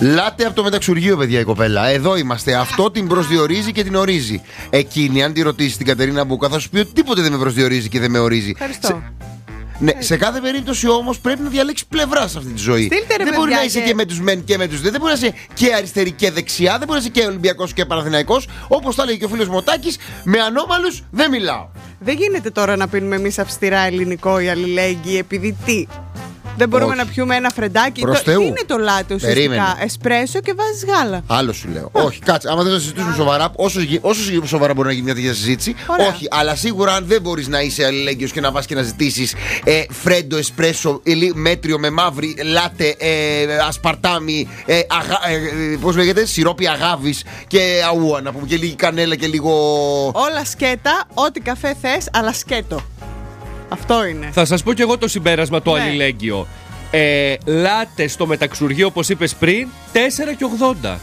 Λάτε από το μεταξουργείο, παιδιά, η κοπέλα. Εδώ είμαστε. Αυτό την προσδιορίζει και την ορίζει. Εκείνη, αν τη ρωτήσει την Κατερίνα Μπούκα, θα σου πει ότι τίποτε δεν με προσδιορίζει και δεν με ορίζει. Ευχαριστώ. Ναι, σε κάθε περίπτωση όμως πρέπει να διαλέξει πλευρά σε αυτή τη ζωή. Δεν μπορεί να είσαι και με τους μεν και με τους δε. Δεν μπορεί να είσαι και αριστερή και δεξιά. Δεν μπορεί να είσαι και Ολυμπιακός και Παναθηναϊκός. Όπως τα λέει και ο φίλος Μωτάκης, με ανώμαλους δεν μιλάω. Δεν γίνεται τώρα να πίνουμε εμείς αυστηρά ελληνικό ή αλληλέγγυοι, επειδή τι. Δεν μπορούμε να πιούμε ένα φρεντάκι. Τι είναι το λάτε ουσιαστικά? Εσπρέσο και βάζεις γάλα. Άλλο σου λέω. Όχι, κάτσε. Άμα δεν το συζητήσουμε σοβαρά, όσο σοβαρά μπορεί να γίνει μια τέτοια συζήτηση. Ωραία. Όχι, αλλά σίγουρα αν δεν μπορείς να είσαι αλληλέγγυος και να πας και να ζητήσεις φρέντο, εσπρέσο, μέτριο με μαύρη, λάτε, ασπαρτάμι, πώς λέγεται, σιρόπι αγάβης και αούα, να πούμε, και λίγη κανέλα και λίγο. Όλα σκέτα, ό,τι καφέ θες, αλλά σκέτο. Αυτό είναι. Θα σας πω κι εγώ το συμπέρασμα το αλληλέγγυο. Λάτε στο μεταξουργείο, όπως είπες πριν, 4,80.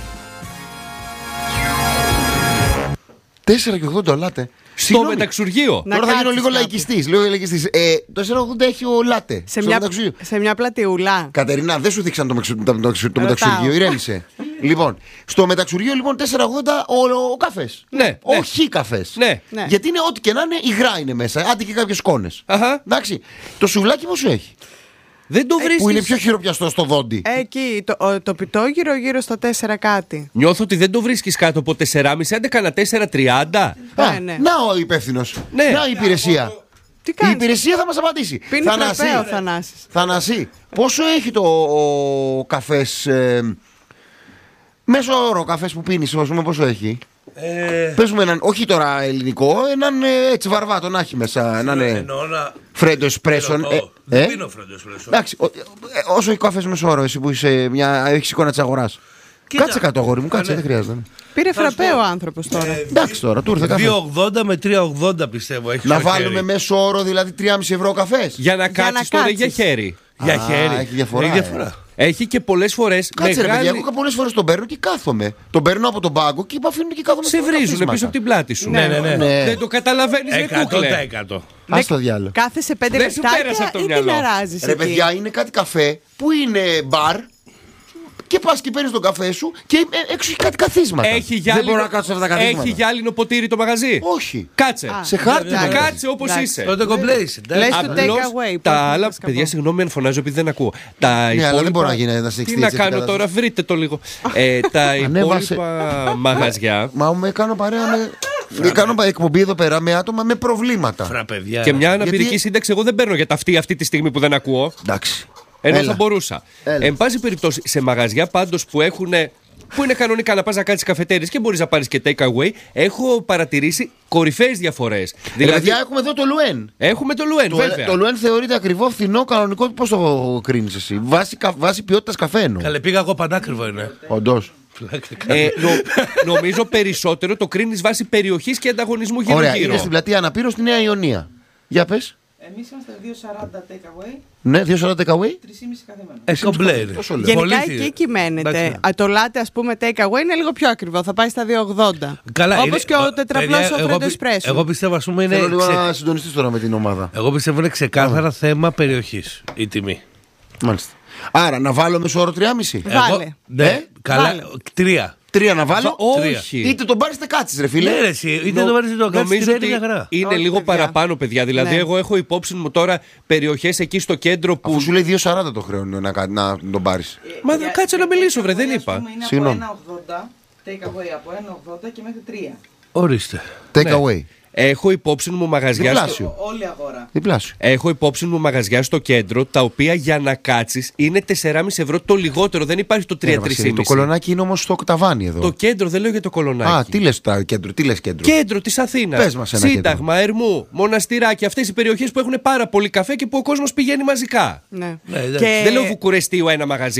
4,80 λάτε. Στο μεταξουργείο. Τώρα θα γίνω λίγο λαϊκιστής. Το 4,80 έχει ο λάτε. Σε μια πλατιούλα. Κατερίνα, δεν σου δείξαν το μεταξουργείο, ηρέμησε. Λοιπόν, στο μεταξουργείο λοιπόν 4,80 ο καφές. Ναι. Όχι καφές. Ναι. Γιατί είναι ό,τι και να είναι, υγρά είναι μέσα. Άντε και κάποιες σκόνες. Εντάξει. Το σουβλάκι πόσο έχει? Δεν το βρίσκεις. Που είναι πιο χειροπιαστό στο δόντι. Εκεί το πιτόγυρο γύρω στα 4 κάτι. Νιώθω ότι δεν το βρίσκεις κάτω από 4,5, άντε κάνα 4,30. Ναι. Να ο υπεύθυνος. Ναι. Να η υπηρεσία. Τι κάνεις? Η υπηρεσία θα μας απαντήσει. Πίνει τραπέο, Θανάσης. Θανάση, πόσο έχει το καφές, μέσο όρο καφές που πίνεις, πόσο έχει? Πες μου έναν, όχι τώρα ελληνικό, έναν έτσι βαρβάτο να έχει μέσα. Έναν φρέντο εσπρέσο. Δεν πίνω φρέντο εσπρέσο. Εντάξει, όσο έχει καφές μέσο όρο, εσύ που έχεις εικόνα της αγοράς. Κάτσε κάτω, αγόρι μου, κάτσε, δεν χρειάζεται. Πήρε φραπέο ο άνθρωπος τώρα. Εντάξει τώρα, του ήρθε καφέ. 2,80 με 3,80 πιστεύω. Να βάλουμε μέσο όρο, δηλαδή 3,5 ευρώ καφές. Για να κάτσεις τώρα για χέρι. Για χέρι. Έχει διαφορά. Έχει και πολλές φορές. Κάτσε ρε παιδιά, εγώ πολλές φορές τον παίρνω και κάθομαι. Τον παίρνω από τον πάγκο και αφήνω και κάθομαι. Σε βρίζουν πίσω από την πλάτη σου. Ναι. Δεν το καταλαβαίνεις, ρε κούκλε. 100%. Ας το διάλογο. Κάθεσαι 5 λεπτάκια ή την αράζεις? Ρε παιδιά, είναι κάτι καφέ που είναι μπαρ. Και πας και παίρνεις τον καφέ σου και έξω έχει κάτι καθίσματα. Δεν μπορώ να κάτσω αυτά τα καθίσματα. Έχει γυάλινο ποτήρι το μαγαζί? Όχι. Κάτσε. Σε χάρτη. Κάτσε όπως είσαι. Τότε κομπλέεις. Λες το take away. Τα άλλα, παιδιά, συγγνώμη αν φωνάζω επειδή δεν ακούω. Τα υπόλοιπα. Δεν μπορεί να γίνει να σε τι να κάνω τώρα, βρείτε το λίγο. Τα υπόλοιπα μαγαζιά. Μα με κάνω παρέα με. Κάνω εκπομπή εδώ πέρα με άτομα με προβλήματα. Και μια αναπηρική σύνταξη εγώ δεν παίρνω για ταυτή αυτή τη στιγμή που δεν ακούω. Εντάξει. Ενώ θα μπορούσα. Εν πάση περιπτώσει, σε μαγαζιά πάντως που είναι κανονικά να πας να κάτσεις καφετέρειες και μπορείς να πάρεις και take away, έχω παρατηρήσει κορυφαίες διαφορές. Δηλαδή, έχουμε εδώ το Λουέν. Έχουμε το Λουέν, βέβαια. Το Λουέν θεωρείται ακριβό, φθηνό, κανονικό. Πώς το κρίνεις εσύ? Βάση ποιότητας καφέ εννοώ. Καλέ, πήγα εγώ πανάκριβο είναι. Όντως. Νομίζω περισσότερο το κρίνεις βάσει περιοχής και ανταγωνισμού γύρω-γύρω. Ωραία, είναι στην πλατεία Αναπήρου στη Νέα Ιωνία. Για πες. Εμείς είμαστε 2,40 take away. Ναι, 2,40 take away. 3,5 καθεμένο. Κομπλέ. Γενικά εκεί κυμαίνεται. Το λάτε, ας πούμε, take away είναι λίγο πιο ακριβό. Θα πάει στα 2,80. Όπως και ο τετραπλός ο φρέντο εσπρέσο. Εγώ πιστεύω, ας πούμε, είναι. Θέλω λίγο να συντονιστείς τώρα με την ομάδα. Εγώ πιστεύω είναι ξεκάθαρα θέμα περιοχής η τιμή. Μάλιστα. Άρα να βάλω μέσο όρο 3,5. Βάλε. Ναι, καλά. 3. 3 να βάλω. Όχι. Είτε τον πάρεις είτε κάτσεις, ρε φίλε. Ναι, ρε, είτε τον πάρεις είτε τον κάτσεις. Νομίζω ότι είναι λίγο παραπάνω, παιδιά. Δηλαδή, εγώ έχω υπόψη μου τώρα περιοχές εκεί στο κέντρο που. Αφού σου λέει 2,40 το χρέο να τον πάρεις. Μα κάτσε να μιλήσω, βρε, δεν είπα. Είναι από 1,80 take away από 1,80 και μέχρι 3. Ορίστε. Take away. Έχω υπόψη μου μαγαζιά. Διπλάσιο. Όλη αγορά. Διπλάσιο. Έχω υπόψη μου μαγαζιά στο κέντρο, τα οποία για να κάτσεις είναι 4,5 ευρώ το λιγότερο. Δεν υπάρχει το 3-3,5. Το κολονάκι είναι όμως στο ταβάνι εδώ. Το κέντρο, δεν λέω για το κολονάκι. Α, τι λες τώρα, κέντρο, τι λες κέντρο? Κέντρο της Αθήνας. Πες μας ένα Σύνταγμα, Ερμού, Μοναστηράκι. Αυτές οι περιοχές που έχουν πάρα πολύ καφέ και που ο κόσμος πηγαίνει μαζικά. Ναι. Και... Δεν λέω Βουκουρεστίου ένα μαγαζί.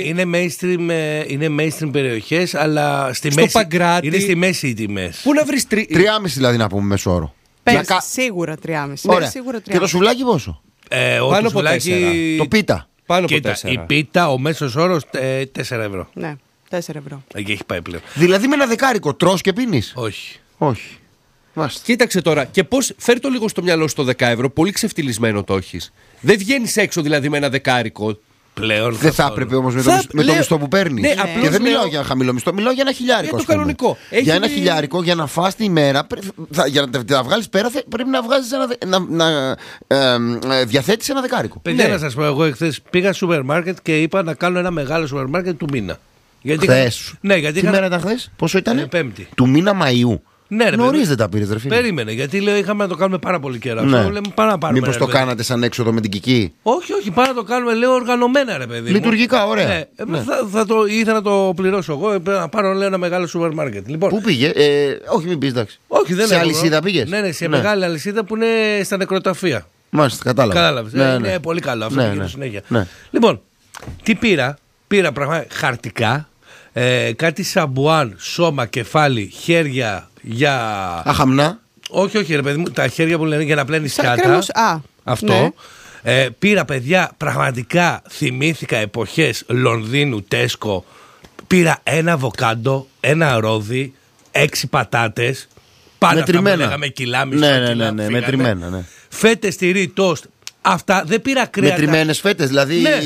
Είναι mainstream περιοχές, αλλά στο Παγκράτη. Είναι στη μέση οι τιμές. Πού να βρεις 3,5 δηλαδή να πούμε μέσο όρο. Σίγουρα 3,5. Ωραία. Και το σουβλάκι πόσο? Πάνω από 4. Το πίτα. Πάνω από 4. Η πίτα, ο μέσος όρος 4 ευρώ. Ναι, 4 ευρώ. Εκεί έχει πάει πλέον. Δηλαδή με ένα δεκάρικο τρως και πίνεις? Όχι. Όχι. Μάλιστα. Κοίταξε τώρα, και πώς. Φέρ' το λίγο στο μυαλό στο 10 ευρώ, πολύ ξεφτυλισμένο το έχεις. Δεν βγαίνεις έξω δηλαδή με ένα δεκάρικο. πλέον. Δεν θα έπρεπε όμως με το μισθό που παίρνει. Ναι, και δεν μιλάω για χαμηλό μισθό, μιλάω για ένα χιλιάρικο. Για το κανονικό. Για ένα χιλιάρικο, για να φας τη ημέρα, για να τα βγάλεις πέρα, πρέπει να βγάζεις να διαθέτεις ένα δεκάρικο. Παιδιά, να σας πω, εγώ εχθές πήγα στο σούπερ μάρκετ και είπα να κάνω ένα μεγάλο σούπερ μάρκετ του μήνα. Χθες. Ναι, γιατί τι μέρα ήταν χθες, πόσο ήταν? Πέμπτη. Του μήνα Μαΐου. Ναι, νωρίς δεν τα πήρες, ρε φίλε. Περίμενε, γιατί λέω είχαμε να το κάνουμε πάρα πολύ καιρό. Ναι. Μήπως το κάνατε σαν έξοδο με την Κική? Όχι, πάμε να το κάνουμε, λέω, οργανωμένα, ρε παιδί. Λειτουργικά, ωραία. Ναι. Ήθελα να το πληρώσω εγώ, πρέπει να πάρω, λέω, ένα μεγάλο σούπερ μάρκετ. Λοιπόν, πού πήγε? Όχι, μην πεις, εντάξει. Όχι, δεν σε αλυσίδα πήγες? Ναι, σε μεγάλη αλυσίδα που είναι στα νεκροταφεία. Μάλιστα, κατάλαβα. Είναι πολύ καλό αυτό που συνέχεια. Λοιπόν, τι πήρα? Πήρα πραγματικά χαρτικά, κάτι σαμπουάν, σώμα, κεφάλι, χέρια για. Αχαμνά. Όχι, ρε παιδί μου, τα χέρια που λένε για να πλένεις πιάτα. Αυτό. Ναι. Πήρα, παιδιά, πραγματικά θυμήθηκα εποχές Λονδίνου, Τέσκο. Πήρα ένα αβοκάντο, ένα ρόδι, 6 πατάτες. Πάντα αυτά που λέγαμε κιλά, μισό κιλά. Ναι, μετρημένα, ναι. Φέτες, τυρί, τόστ. Αυτά δεν πήρα κρέατα. Μετρημένες φέτες, δηλαδή. Ναι,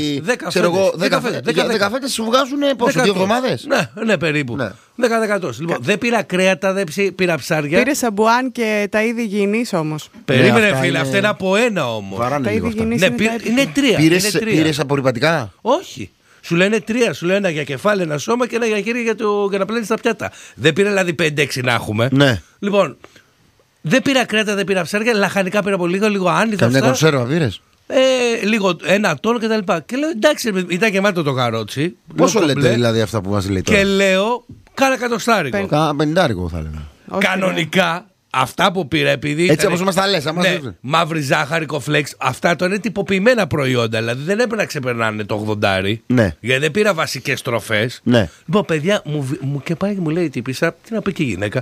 10 φέτες σου βγάζουν πόσο, 2 εβδομάδες? Ναι, περίπου. 10. Λοιπόν, δεν πήρα κρέατα, δεν πήρα ψάρια. Πήρε σαμπουάν και τα είδη υγιεινής όμως. Περίμενε, φίλε, αυτά είναι από ένα όμως. Τα είδη υγιεινής είναι 3. Πήρες απορριπαντικά? Όχι. Σου λένε 3, σου λένε ένα για κεφάλι, ένα σώμα και ένα για χέρια για να πλένεις τα πιάτα. Δεν πήρα δηλαδή 5-6 να έχουμε. Ναι. Λοιπόν, δεν πήρα κρέατα, δεν πήρα ψάρια, λαχανικά πήρα από λίγο άνιδα. Καμιά κονσέρβα πήρες? Λίγο 1 τόνο και τα λοιπά. Και λέω εντάξει, ήταν γεμάτο το καρότσι. Πόσο λέτε δηλαδή αυτά που μας λέει τώρα? Και λέω, κάνα 100. Κάνα 50 θα έλεγα. Κανονικά. Αυτά που πήρα, επειδή. Έτσι όπως μας τα λες, μαύρη ζάχαρη, κοφλέξ, αυτά τώρα είναι τυποποιημένα προϊόντα. Δηλαδή δεν έπρεπε να ξεπερνάνε το 80. Ναι. Γιατί δεν πήρα βασικές τροφές. Ναι. Λοιπόν, παιδιά, και πάει και μου λέει η τύπισσα, τι να πει και η γυναίκα,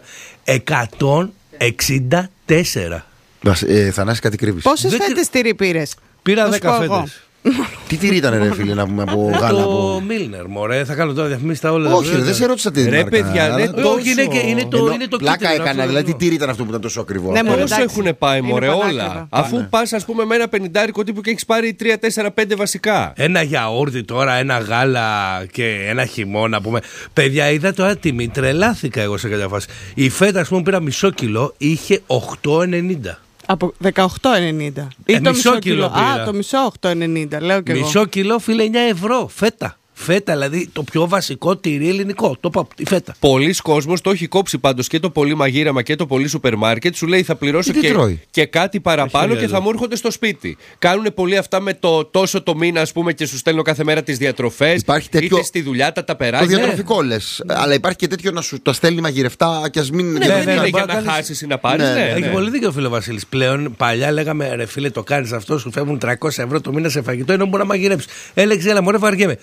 164. Θανάση, κάτι κρύβεις. Πόσες φέτες τυρί πήρες? Πήρα 10 φέτες. Τι τυρί ήταν, ρε φίλε, να πούμε από γάλα? Το Μίλνερ, μωρέ, θα κάνω τώρα διαφημίσεις τα όλα. Όχι, δεν σε ρώτησα τι ρε παιδιά, όχι, είναι το πλάκα έκανα, δηλαδή τι τυρί ήταν αυτό που ήταν τόσο ακριβό? Πόσο έχουν πάει, μωρέ, όλα. Αφού πας, ας πούμε, με ένα 50 τύπου και έχεις πάρει 3, 4, 5 βασικά. Ένα γιαούρτι τώρα, ένα γάλα και ένα χειμώνα, πούμε. Παιδιά, είδα τώρα τιμή, τρελάθηκα εγώ σε κάποια φάση. Η φέτα, ας πούμε, πήρα μισό κιλό, είχε 8,90. Από 18,90. Ή το μισό κιλό. Το μισό 8,90. Λέω και εγώ. Μισό κιλό, φίλε, 9 ευρώ. Φέτα. Φέτα, δηλαδή το πιο βασικό τυρί ελληνικό. Το είπα, η φέτα. Πολλοί κόσμος το έχει κόψει πάντως και το πολύ μαγείρεμα και το πολύ σούπερ μάρκετ. Σου λέει θα πληρώσω και κάτι παραπάνω και θα μου έρχονται στο σπίτι. Κάνουν πολύ αυτά με το τόσο το μήνα, ας πούμε, και σου στέλνω κάθε μέρα τις διατροφές. Είτε στη δουλειά τα περάσει. Το διατροφικό λες. Αλλά υπάρχει και τέτοιο να σου το στέλνει μαγειρευτά και ας μην. Δεν είναι για να χάσεις ή να πάρεις. Έχει πολύ δίκιο ο φίλο Βασίλης. Πλέον παλιά λέγαμε ρε φίλε, το κάνεις αυτό, σου φεύγουν 300 ευρώ το μήνα σε φαγητό ενώ μπορεί να μαγειρέψει. Έλεγε, έλα μωρέ, βαριέμαι.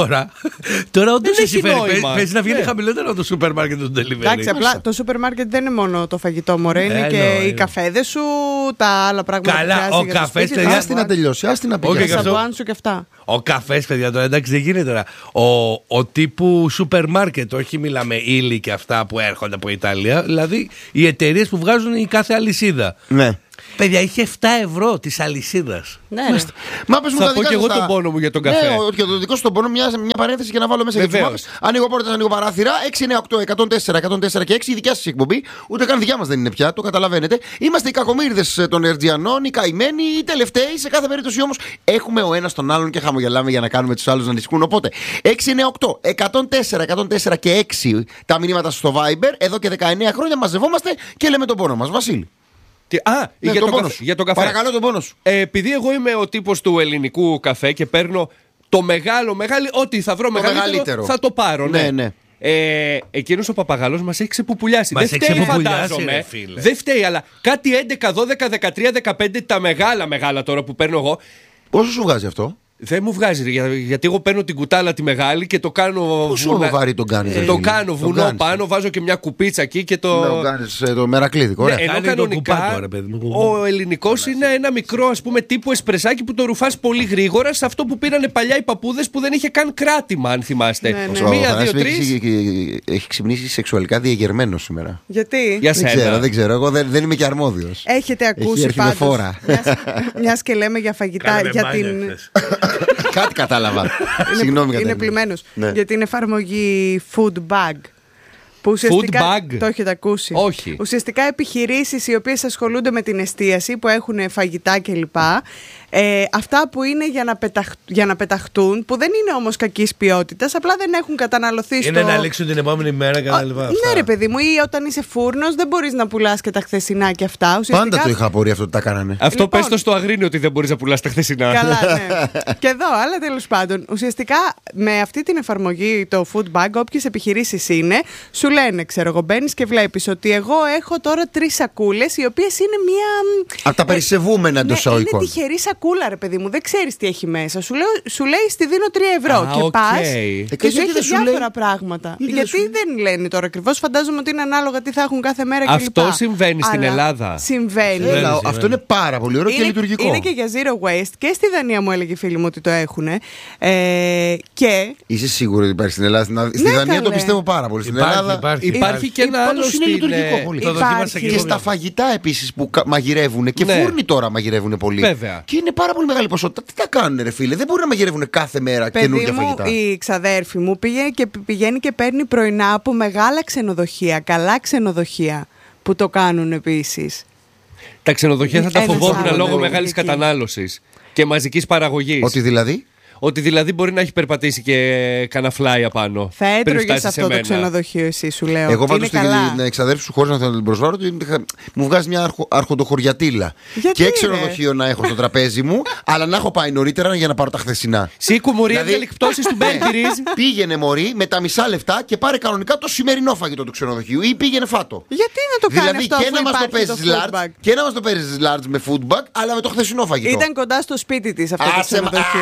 Τώρα όντως εσύ παίζει να βγαίνει χαμηλότερο το σούπερ μάρκετ του delivery. Εντάξει, απλά το σούπερ μάρκετ δεν είναι μόνο το φαγητό, μωρέ. Είναι και οι καφέδες σου, τα άλλα πράγματα. Καλά, ο καφές. Άστι να τελειώσει, άστι να πει. Τα σαμπουάν σου και αυτά. Ο καφές, παιδιά, τώρα εντάξει, δεν γίνεται τώρα. Ο τύπου σούπερ μάρκετ, όχι μιλάμε ύλη και αυτά που έρχονται από Ιταλία. Δηλαδή οι εταιρείες που βγάζουν η κάθε αλυσίδα. Ναι. Παιδιά, είχε 7 ευρώ τη αλυσίδα. Ναι, μα πες μου, θα πω και εγώ τον πόνο μου για τον καφέ. Ναι, και το δικό σου τον πόνο, μια παρένθεση και να βάλω μέσα. Ανοίγω πόρτες, ανοίγω παράθυρα. 698, 104, 104 και 6, η δικιά σας εκπομπή. Ούτε καν δικιά μας δεν είναι πια, το καταλαβαίνετε. Είμαστε οι κακομοίρδες των Ερτζιανών, οι καημένοι, οι τελευταίοι. Σε κάθε περίπτωση όμως έχουμε ο ένας τον άλλον και χαμογελάμε για να κάνουμε τους άλλους να ανησυχούν. Οπότε 698, 104, 104 και 6 τα μηνύματα στο Viber. Εδώ και 19 χρόνια μαζευόμαστε και λέμε τον πόνο μας. Βασίλη. Για τον καφέ. Παρακαλώ τον πόνο σου. Επειδή εγώ είμαι ο τύπος του ελληνικού καφέ και παίρνω το μεγάλο, ό,τι θα βρω μεγαλύτερο θα το πάρω. Ναι. Εκείνος ο παπαγαλός μας έχει ξεπουπουλιάσει. Δεν φταίει, φαντάζομαι. Δεν φταίει, αλλά κάτι 11, 12, 13, 15 τα μεγάλα τώρα που παίρνω εγώ. Πόσο σου βγάζει αυτό? Δεν μου βγάζει, γιατί εγώ παίρνω την κουτάλα τη μεγάλη και το κάνω. Πόσο βαρύ τον κάνεις? Το κάνω βουνό πάνω, βάζω και μια κουπίτσα εκεί και το. Το κάνεις το μερακλίδικο, ωραία. Ενώ κανονικά ο ελληνικός είναι ένα μικρό, ας πούμε, τύπου εσπρεσάκι που το ρουφάς πολύ γρήγορα, σε αυτό που πήρανε παλιά οι παππούδες που δεν είχε καν κράτημα, αν θυμάστε. Μία, δύο, τρεις. Έχει ξυπνήσει σεξουαλικά διαγερμένο σήμερα. Γιατί? Δεν ξέρω, εγώ δεν είμαι και αρμόδιος. Έχετε ακούσει πάντως, μιας και λέμε για φαγητά, για την. Κάτι κατάλαβα. Συγγνώμη. Είναι πλημμένος. Για την εφαρμογή Food Bag. Που ουσιαστικά, food bag. Το έχετε ακούσει. Όχι. Ουσιαστικά επιχειρήσεις οι οποίες ασχολούνται με την εστίαση, που έχουν φαγητά κλπ. Αυτά που είναι για να πεταχτούν, που δεν είναι όμως κακής ποιότητας, απλά δεν έχουν καταναλωθεί είναι να λήξουν την επόμενη μέρα κτλ. Ναι, ρε παιδί μου, ή όταν είσαι φούρνος δεν μπορείς να πουλάς και τα χθεσινά και αυτά. Ουσιαστικά... Πάντα το είχα απορία αυτό ότι τα κάνανε. Αυτό λοιπόν, πες το στο Αγρίνιο ότι δεν μπορείς να πουλάς τα χθεσινά. Καλά, ναι. Και εδώ, αλλά τέλος πάντων. Ουσιαστικά με αυτή την εφαρμογή, το Food Bag, όποιες επιχειρήσεις είναι, σου λένε, ξέρω εγώ, μπαίνεις και βλέπεις ότι εγώ έχω τώρα 3 σακούλες, οι οποίες είναι μία. Από τα περισεβούμενα εντός εισαγωγικών. Είναι τυχερή σακούλα, ρε παιδί μου, δεν ξέρεις τι έχει μέσα. Σου λέει, στη δίνω 3 ευρώ. Και πας και σου έχει διάφορα πράγματα. Γιατί δεν λένε τώρα ακριβώς, φαντάζομαι ότι είναι ανάλογα τι θα έχουν κάθε μέρα κλπ. Αυτό συμβαίνει στην Ελλάδα. Συμβαίνει. Αυτό είναι πάρα πολύ ωραίο και λειτουργικό. Είναι και για zero waste και στη Δανία μου έλεγε η φίλη μου ότι το έχουν. Και. Είσαι σίγουρη ότι υπάρχει στην Ελλάδα? Στη Δανία το πιστεύω πάρα πολύ. Στην Ελλάδα υπάρχει και ένα άλλο. Είναι λειτουργικό πολύ. Και στα φαγητά επίσης που μαγειρεύουν και φούρνοι τώρα μαγειρεύουν πολύ. Βέβαια. Και είναι πάρα πολύ μεγάλη ποσότητα. Τι τα κάνουν, ρε φίλε? Δεν μπορεί να μαγειρεύουν κάθε μέρα καινούργια φαγητά. Η ξαδέρφη μου πηγαίνει και παίρνει πρωινά από μεγάλα ξενοδοχεία, καλά ξενοδοχεία που το κάνουν επίσης. Τα ξενοδοχεία θα τα φοβόμουν λόγω μεγάλης κατανάλωσης και μαζικής παραγωγής. Ότι δηλαδή? Ότι δηλαδή μπορεί να έχει περπατήσει και κανένα φλάι απάνω. Θα έτρωγες αυτό το ξενοδοχείο, εσύ, σου λέω. Εγώ πάντως την εξαδέρφη σου, χωρίς να την προσβάρω, μου βγάζει μια αρχοντοχωριατήλα. Και ξενοδοχείο να έχω στο τραπέζι μου, αλλά να έχω πάει νωρίτερα για να πάρω τα χθεσινά. Σήκου μωρή, εκπτώσεις του Μπέλτιρις. Πήγαινε μωρή με τα μισά λεφτά και πάρε κανονικά το σημερινό φαγητό του ξενοδοχείου ή πήγαινε φάτο. Γιατί να το κάνει αυτό? Δηλαδή και να μας το παίζεις large με food bag, αλλά με το χθεσινό φαγητό. Ήταν κοντά στο σπίτι της αυτό το ξενοδοχείο.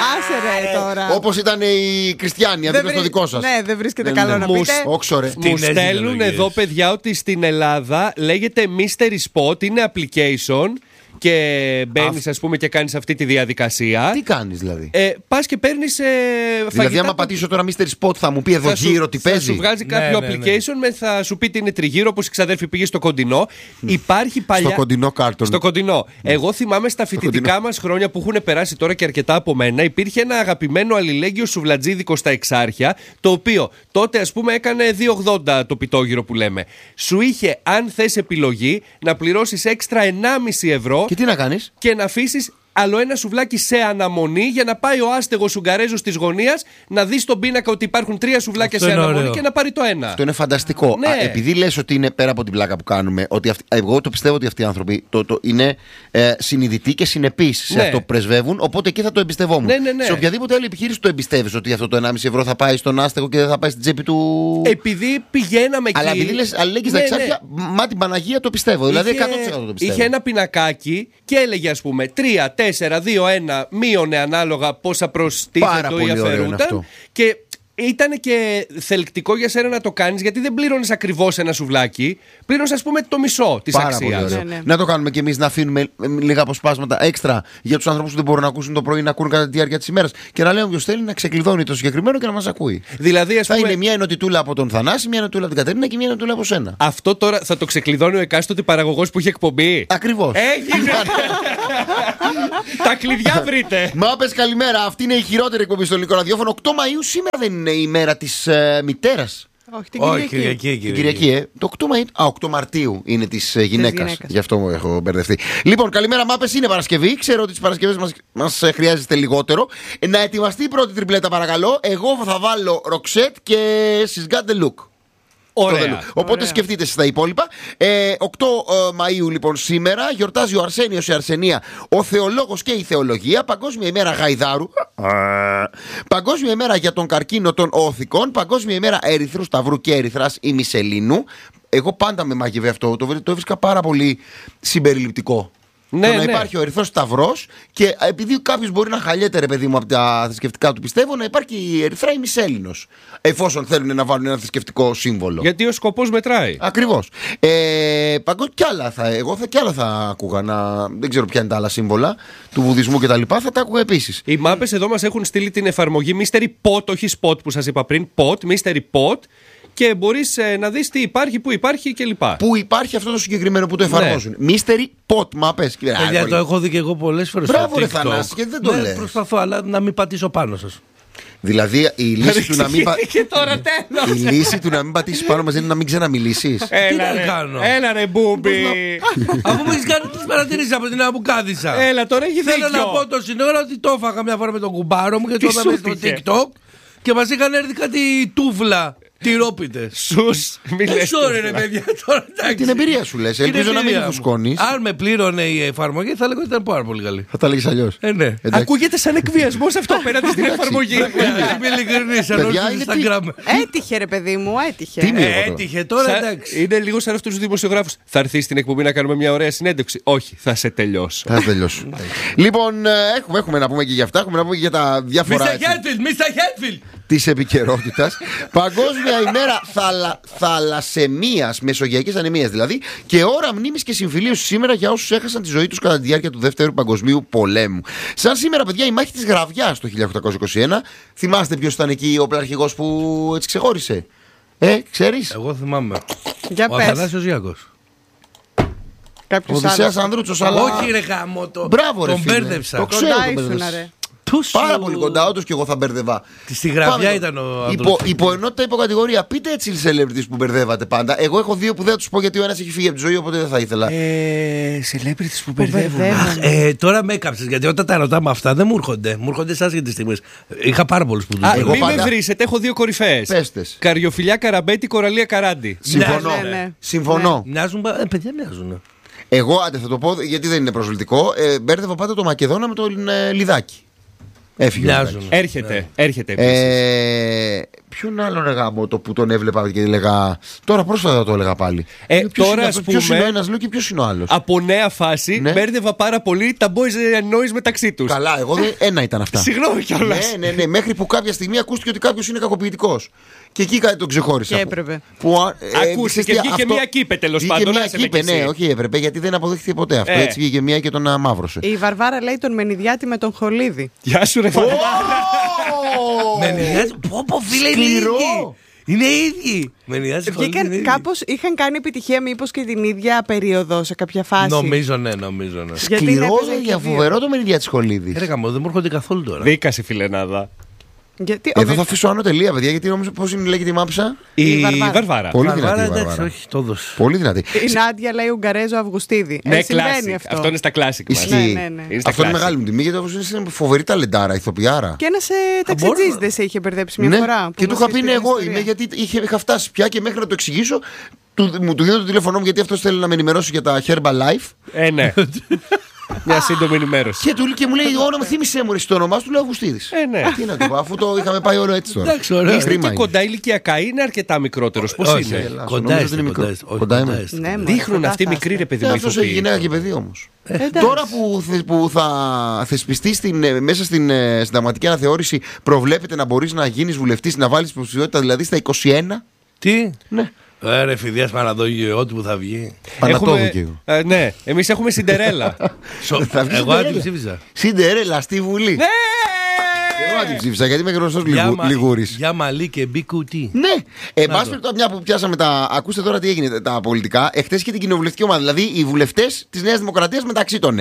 Όπως ήταν οι Κριστιανοί, αντί στο δικό σας. Ναι, δεν βρίσκεται καλό να πείτε. Μου στέλνουν εδώ, παιδιά, ότι στην Ελλάδα λέγεται Mystery Spot, είναι application. Και μπαίνεις, ας πούμε, και κάνεις αυτή τη διαδικασία. Τι κάνεις δηλαδή? Πας και παίρνεις φαγητά. Δηλαδή, άμα πατήσω τώρα Mystery Spot, θα μου πει εδώ γύρω τι παίζει. Θα σου βγάζει κάποιο application, θα σου πει τι είναι τριγύρω, όπως η ξαδέρφη πήγε στο κοντινό. Υπάρχει παλιά. Στο κοντινό κάρτον. Στο κοντινό. Εγώ θυμάμαι στα φοιτητικά μας χρόνια που έχουν περάσει τώρα και αρκετά από μένα, υπήρχε ένα αγαπημένο αλληλέγγυο σουβλατζίδικο στα Εξάρχεια, το οποίο τότε, ας πούμε, έκανε 2,80 το πιτόγυρο που λέμε. Σου είχε, αν θες επιλογή, να πληρώσεις έξτρα 1,5 ευρώ. Και τι να κάνεις? Και να αφήσεις άλλο ένα σουβλάκι σε αναμονή για να πάει ο άστεγος Ουγγαρέζος της γωνίας να δει στον πίνακα ότι υπάρχουν 3 σουβλάκια σε αναμονή ωραίο. Και να πάρει το ένα. Αυτό είναι φανταστικό. Ναι. Επειδή λες ότι είναι πέρα από την πλάκα που κάνουμε, ότι εγώ το πιστεύω ότι αυτοί οι άνθρωποι είναι συνειδητοί και συνεπείς σε αυτό που πρεσβεύουν, οπότε εκεί θα το εμπιστευόμουν. Ναι. Σε οποιαδήποτε άλλη επιχείρηση το εμπιστεύεις ότι αυτό το 1,5 ευρώ θα πάει στον άστεγο και δεν θα πάει στην τσέπη του. Επειδή πηγαίναμε εκεί. Αλλά επειδή λες αλληλέγγυη στα Εξάρχεια, μα την Παναγία το πιστεύω. Δηλαδή 100% το πιστεύω. Είχε ένα πινακάκι και έλεγε, ας πούμε, 3, 4, 2, 1, μείωνε ανάλογα πόσα προστίθετο ή αφαιρούνταν. Και ήταν και θελκτικό για σένα να το κάνεις, γιατί δεν πλήρωνες ακριβώς ένα σουβλάκι. Πλήρωνες, ας πούμε, το μισό της αξίας. Ναι. Να το κάνουμε κι εμείς, να αφήνουμε λίγα αποσπάσματα έξτρα για τους ανθρώπους που δεν μπορούν να ακούσουν το πρωί, να ακούν κατά τη διάρκεια της ημέρας. Και να λέμε ποιος θέλει να ξεκλειδώνει το συγκεκριμένο και να μας ακούει. Δηλαδή, ας πούμε, θα είναι μια ενωτιτούλα από τον Θανάση, μια ενωτιτούλα από την Κατερίνα και μια ενωτιτούλα από σένα. Αυτό τώρα θα το ξεκλειδώνει ο εκάστοτε παραγωγός που είχε εκπομπή. Ακριβώς. Έγινε! Τα κλειδιά βρείτε! Μάπες, καλημέρα. Αυτή είναι η χειρότερη εκπομπή στο ελληνικό ραδιόφωνο. 8 Μαΐου σήμερα δεν είναι η ημέρα της μητέρας? Όχι, την Κυριακή. Το 8 Μαρτίου είναι της γυναίκας. Γι' αυτό μου έχω μπερδευτεί. Λοιπόν, καλημέρα, Μάπες. Είναι Παρασκευή. Ξέρω ότι τις Παρασκευές μας χρειάζεται λιγότερο. Να ετοιμαστεί η πρώτη τριπλέτα, παρακαλώ. Εγώ θα βάλω Roxette και She's Got the Look. Ωραία. Οπότε σκεφτείτε εσείς τα υπόλοιπα. 8 Μαΐου λοιπόν σήμερα γιορτάζει ο Αρσένιος, η Αρσενία, ο θεολόγος και η θεολογία. Παγκόσμια ημέρα γαϊδάρου. Παγκόσμια ημέρα για τον καρκίνο των οθικών. Παγκόσμια ημέρα ερυθρού σταυρού και ερυθράς ημισελίνου. Εγώ πάντα με μάγευε αυτό. Το έβρισκα πάρα πολύ συμπεριληπτικό. Ναι, να υπάρχει ο ερυθρός σταυρός και επειδή κάποιος μπορεί να χαλιέται, ρε παιδί μου, από τα θρησκευτικά του, πιστεύω να υπάρχει η ερυθρά ημισέλινος, εφόσον θέλουν να βάλουν ένα θρησκευτικό σύμβολο. Γιατί ο σκοπός μετράει. Ακριβώς. Εγώ κι άλλα θα άκουγα. Δεν ξέρω ποια είναι τα άλλα σύμβολα του βουδισμού κτλ. Θα τα άκουγα επίσης. Οι μάπες εδώ μας έχουν στείλει την εφαρμογή Mystery Pot, όχι Spot που σας είπα πριν. Pot, Mystery Pot. και μπορείς να δεις τι υπάρχει, πού υπάρχει κλπ. Πού υπάρχει αυτό το συγκεκριμένο που το εφαρμόζουν. Mystery pot, μα πες. Το έχω δει και εγώ πολλές φορές. Μπράβο, ρε Θανάση, γιατί δεν το λες. Προσπαθώ, αλλά να μην πατήσω πάνω σας. Δηλαδή η λύση του να μην η λύση του να μην πατήσεις πάνω μας είναι να μην ξαναμιλήσεις. Έλα ρε μπούμπι. Αφού μου έχεις κάνει τις παρατηρήσεις από την ώρα που κάθισα. Έλα τώρα έχει δίκιο. Θέλω να πω το σύνορα ότι το έφαγα μια φορά με τον κουμπάρο μου και το είδαμε στο TikTok και μας είχαν έρθει κάτι τούβλα. Τυρόπιτες. Σους. Sorry ρε παιδιά τώρα. Την εμπειρία σου λες. Ελπίζω να μην φουσκώνεις. Αν με πλήρωνε η εφαρμογή θα λέγω ότι ήταν πάρα πολύ καλή. Θα τα λέγεις αλλιώς. Ναι. Ακούγεται σαν εκβιασμός αυτό απέναντι στην εφαρμογή. Είμαι ειλικρινής. Έτυχε ρε παιδί μου, έτυχε. Έτυχε τώρα εντάξει. Είναι λίγο σαν αυτούς τους δημοσιογράφους. Θα έρθεις στην εκπομπή να κάνουμε μια ωραία συνέντευξη. Όχι, θα σε τελειώσω. Θα τελειώσω. Λοιπόν, έχουμε να πούμε και για αυτά. Έχουμε να πούμε και για τα διάφορα. Mr. Hatfield. Της επικαιρότητας. Παγκόσμια ημέρα θαλασσαιμίας, μεσογειακής ανεμίας δηλαδή, και ώρα μνήμης και συμφιλίωσης σήμερα για όσους έχασαν τη ζωή τους κατά τη διάρκεια του Δεύτερου Παγκοσμίου Πολέμου. Σαν σήμερα, παιδιά, η μάχη της Γραβιάς το 1821. Θυμάστε ποιος ήταν εκεί ο πλαρχηγός που έτσι ξεχώρισε? Ξέρεις? Εγώ θυμάμαι. Για ο Αθανάσιος Γιάκος. Ο Οδυσσέας Ανδρούτσος. Όχι ρε γαμώτο. Μπράβο ρε τον φίλε. μπέρδεψα. Το ξέρω, πάρα πολύ κοντά, όντως και εγώ θα μπέρδευα. Στη Γραβιά ήταν ο Υποενότητα, υποκατηγορία. Πείτε έτσι οι celebrities που μπερδεύατε πάντα. Εγώ έχω δύο που δεν θα τους πω γιατί ο ένας έχει φύγει από τη ζωή, οπότε δεν θα ήθελα. Celebrities που μπερδεύουν. Τώρα με έκαψες γιατί όταν τα ρωτάμε αυτά δεν μου έρχονται. Μου έρχονται εσάς για τις στιγμές. Είχα πάρα πολλούς που τους μπερδεύουν. Μην με βρίσετε, έχω δύο κορυφαίες. Πέστες. Καριοφιλιά Καραμπέτη, Κοραλία Καράντη. Συμφωνώ. Μοιάζουν, παιδιά μοιάζουν. Εγώ θα το πω γιατί δεν είναι προσβλητικό. Μπέρδευα πάντα το Μακεδόνα με το Λιδάκι. Έφυγε. Έρχεται. Ποιον άλλον γάμο το που τον έβλεπα και έλεγα. Τώρα πρόσφατα το έλεγα πάλι. Ποιος είναι ο ένας, λέω, και ποιος είναι ο άλλος. Από νέα φάση μπέρδευα πάρα πολύ τα boys noise μεταξύ τους. Καλά, εγώ ένα ήταν αυτά. Συγγνώμη κιόλας. Ναι, μέχρι που κάποια στιγμή ακούστηκε ότι κάποιος είναι κακοποιητικός. Και εκεί κάτι τον ξεχώρισα. Και έπρεπε. Ακούστηκε και βγήκε μια κύπε τέλος πάντων. Ναι, όχι έπρεπε, γιατί δεν αποδείχθηκε ποτέ αυτό. Έτσι βγήκε μια και τον μαύρωσε. Η Βαρβάρα λέει τον Μενιδιάτη με τον Χολίδη. Γεια σου ρε Βαρβάρα. Μενιδιάτη, πω φίλε, είναι ίδιοι. Κάπως είχαν κάνει επιτυχία μήπως και την ίδια περίοδο σε κάποια φάση. Νομίζω ναι. Σκληρό για φοβερό το Μενιδιάτη Σχολίδη. Ρε μου, δεν μου έρχονται καθόλου τώρα. Δίκασε φιλενάδα. Εδώ θα αφήσω άνω τελεία, παιδιά, γιατί νομίζω πώς είναι λέγεται η μάψα. Η Βαρβάρα. Πολύ δυνατή. Εντάξει, όχι, το έδωσε. Πολύ δυνατή. Η Νάντια λέει Ουγγαρέζο Αυγουστίδη. Ναι, κλάσικ. Αυτό είναι στα κλάσικ. Ναι. Αυτό είναι μεγάλη μου τιμή, γιατί είναι φοβερή ταλεντάρα, ηθοποιάρα. Και ένας ταξιτζής δεν σε είχε μπερδέψει μια φορά. Και του είχα πει εγώ είμαι, γιατί είχα φτάσει πια και μέχρι να το εξηγήσω. Μου του δίνω το τηλέφωνό μου γιατί αυτός θέλει να με ενημερώσει για τα Herbalife. Ναι. Μια σύντομη ενημέρωση. Και μου λέει: όνομα, θύμισε μου το όνομά του, λέω Αυγουστίδης. Ναι. Τι να του πω, αφού το είχαμε πάει όλο έτσι τώρα. Εντάξει, ωραία. Είστε και κοντά ηλικιακά, είναι αρκετά μικρότερος. Πώς είναι? Κοντά. Δείχνουν αυτοί μικροί ρε παιδί μου. Αυτός έχει γυναίκα και παιδί όμως. Τώρα που θα θεσπιστεί μέσα στην συνταγματική αναθεώρηση, προβλέπεται να μπορείς να γίνεις βουλευτής, να βάλεις υποψηφιότητα δηλαδή στα 21. Τι? Ναι. Ρε φιδίας Παναδόγιο, ό,τι που θα βγει. Πανατόβου. Ναι, εμείς έχουμε Σιντερέλα. Εγώ αν την ψήφισα. Σιντερέλα στη Βουλή. Ναι! Εγώ αν την ψήφισα γιατί είμαι γνωστός Λιγούρης. Για μαλλί και μπικουτί. Ναι. Εν πάση περιπτώσει, μια που πιάσαμε τα. Ακούστε τώρα τι έγινε τα πολιτικά. Εχθές και την κοινοβουλευτική ομάδα. Δηλαδή οι βουλευτές της Νέας Δημοκρατίας μεταξύ των.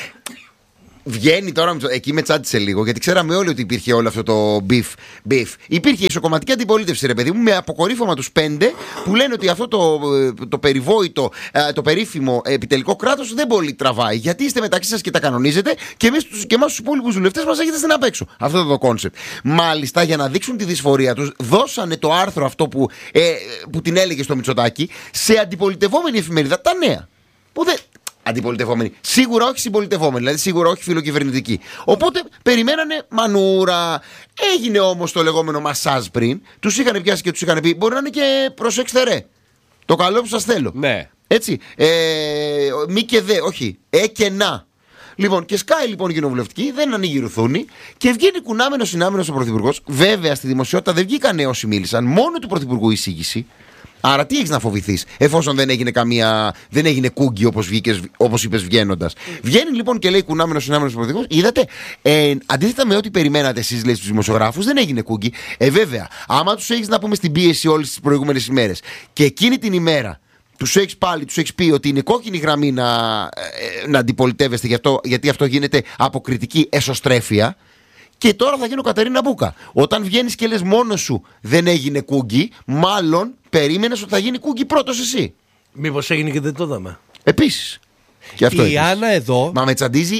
Βγαίνει τώρα, εκεί με τσάντισε λίγο, γιατί ξέραμε όλοι ότι υπήρχε όλο αυτό το beef. Υπήρχε ισοκομματική αντιπολίτευση, ρε παιδί μου, με αποκορύφωμα τους 5 που λένε ότι αυτό το περιβόητο, το περίφημο επιτελικό κράτος δεν πολύ τραβάει. Γιατί είστε μεταξύ σας και τα κανονίζετε και εμάς τους υπόλοιπους βουλευτές μας έχετε στην απ' έξω. Αυτό είναι το κόνσεπτ. Μάλιστα, για να δείξουν τη δυσφορία τους, δώσανε το άρθρο αυτό που την έλεγε στο Μητσοτάκη σε αντιπολιτευόμενη εφημερίδα, τα Νέα. Που δεν. Αντιπολιτευόμενοι. Σίγουρα όχι συμπολιτευόμενοι, δηλαδή σίγουρα όχι φιλοκυβερνητικοί. Οπότε περιμένανε μανούρα. Έγινε όμως το λεγόμενο μασάζ πριν. Τους είχαν πιάσει και τους είχαν πει: μπορεί να είναι και προσέξτε ρε. Το καλό που σας θέλω. Ναι. Έτσι. Μη και δε, όχι. Και να. Λοιπόν, και σκάει λοιπόν η κοινοβουλευτική, δεν ανοίγει ρουθούνη και βγαίνει κουνάμενος συνάμενος ο Πρωθυπουργός. Βέβαια στη δημοσιότητα δεν βγήκαν όσοι μίλησαν, μόνο του Πρωθυπουργού εισήγηση. Άρα τι έχεις να φοβηθείς, εφόσον δεν έγινε κούγκι όπως είπες βγαίνοντας. Βγαίνει λοιπόν και λέει κουνάμενος συνάμενος πρωθυπουργός. Είδατε, αντίθετα με ό,τι περιμένατε εσείς, λέει, στους δημοσιογράφους, δεν έγινε κούγκι. Βέβαια, άμα τους έχεις να πούμε στην πίεση όλες τις προηγούμενες ημέρες και εκείνη την ημέρα τους έχεις πει ότι είναι κόκκινη γραμμή να αντιπολιτεύεστε γιατί αυτό γίνεται αποκριτική εσωστρέφεια. Και τώρα θα γίνω Κατερίνα Μπούκα. Όταν βγαίνεις και λες μόνος σου δεν έγινε κούγκι, μάλλον περίμενες ότι θα γίνει κούγκι πρώτος εσύ. Μήπως έγινε και δεν το είδαμε. Επίσης. Και αυτό η Άννα εδώ. Μα με τσαντίζει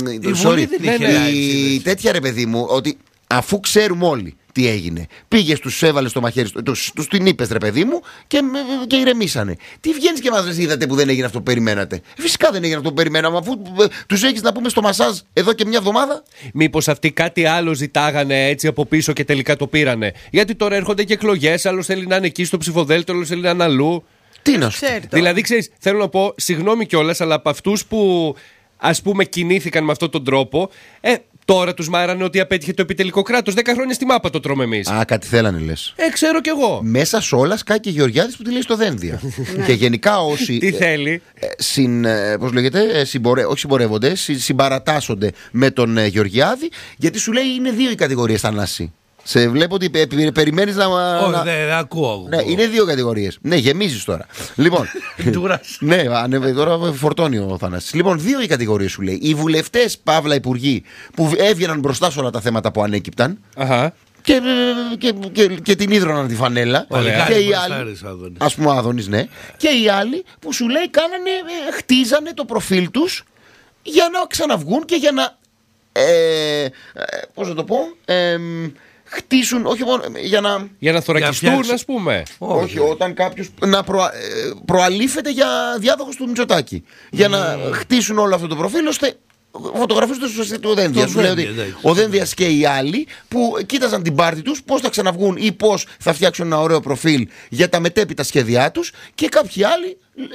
η τέτοια, ρε παιδί μου, ότι αφού ξέρουμε όλοι τι έγινε, πήγες, τους έβαλες στο μαχαίρι, τους την είπες, ρε παιδί μου, και ηρεμήσανε. Τι βγαίνεις και μας λες, είδατε που δεν έγινε αυτό που περιμένατε? Φυσικά δεν έγινε αυτό που περιμέναμε, αφού τους έχεις να πούμε στο μασάζ εδώ και μια εβδομάδα. Μήπως αυτοί κάτι άλλο ζητάγανε έτσι από πίσω και τελικά το πήρανε? Γιατί τώρα έρχονται και εκλογές, άλλος θέλει να είναι εκεί στο ψηφοδέλτιο, άλλος θέλει να είναι αλλού. Τι να σου. Δηλαδή, ξέρεις, θέλω να πω, συγγνώμη κιόλας, αλλά από αυτούς που ας πούμε κινήθηκαν με αυτόν τον τρόπο, τώρα τους μάρανε ότι απέτυχε το επιτελικό κράτος. 10 χρόνια στη μάπα το τρώμε εμείς. Α, κάτι θέλανε, λες. Ξέρω κι εγώ. Μέσα σ' όλα σκάει και Γεωργιάδης που τη λέει στο Δένδια. Και γενικά όσοι. Τι θέλει. Πώς λέγεται, όχι συμπορεύονται, συμπαρατάσσονται με τον Γεωργιάδη, γιατί σου λέει είναι δύο οι κατηγορίες, Θανάση. Σε βλέπω ότι περιμένεις να. Όχι, δεν ακούω. Ναι, είναι δύο κατηγορίες. Ναι, γεμίζεις τώρα. Λοιπόν. Ναι, τώρα φορτώνει ο Θανάσης. Λοιπόν, δύο οι κατηγορίες σου λέει. Οι βουλευτές, παύλα υπουργοί, που έβγαιναν μπροστά σε όλα τα θέματα που ανέκυπταν. Και την ίδρωναν τη φανέλα. Και οι άλλοι. Ας πούμε, Άδωνης, ναι. Και οι άλλοι που σου λέει χτίζανε το προφίλ τους για να ξαναβγούν και για να. Πώς να το πω. Χτίσουν, όχι μόνο για να θωρακιστούν, ας πούμε. Όχι, όταν κάποιος να προαλήφεται για διάδοχος του Μητσοτάκη. Για να χτίσουν όλο αυτό το προφίλ, ώστε φωτογραφίζονται του Δένδια. Σου λέει ότι ο Δένδιας και οι άλλοι που κοίταζαν την πάρτη τους, πώς θα ξαναβγούν ή πώς θα φτιάξουν ένα ωραίο προφίλ για τα μετέπειτα σχέδιά τους, και κάποιοι άλλοι